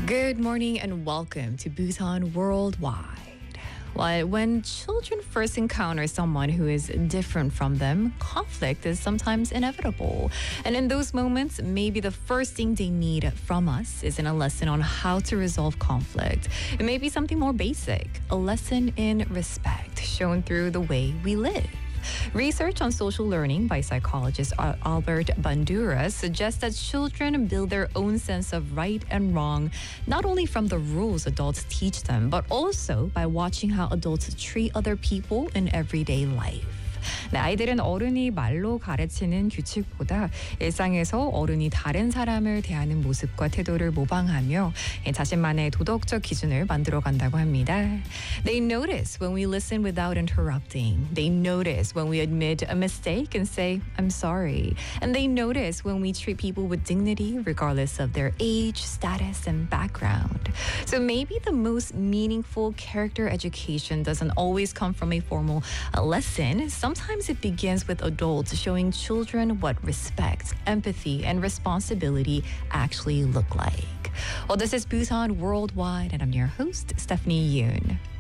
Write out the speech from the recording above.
Good morning and welcome to Bhutan Worldwide. Well, when children first encounter someone who is different from them, conflict is sometimes inevitable. And in those moments, maybe the first thing they need from us isn't a lesson on how to resolve conflict. It may be something more basic, a lesson in respect shown through the way we live. Research on social learning by psychologist Albert Bandura suggests that children build their own sense of right and wrong, not only from the rules adults teach them, but also by watching how adults treat other people in everyday life. 네, 아이들은 어른이 말로 가르치는 규칙보다 일상에서 어른이 다른 사람을 대하는 모습과 태도를 모방하며 자신만의 도덕적 기준을 만들어 간다고 합니다. They notice when we listen without interrupting. They notice when we admit a mistake and say, I'm sorry. And they notice when we treat people with dignity regardless of their age, status, and background. So maybe the most meaningful character education doesn't always come from a formal lesson. Sometimes it begins with adults showing children what respect, empathy, and responsibility actually look like. Well, this is Bhutan Worldwide, and I'm your host, Stephanie Yoon.